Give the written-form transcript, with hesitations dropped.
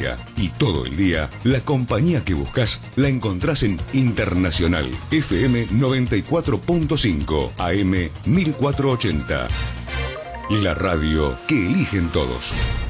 día y todo el día, la compañía que buscas la encontrás en Internacional FM 94.5 AM 1480. La radio que eligen todos.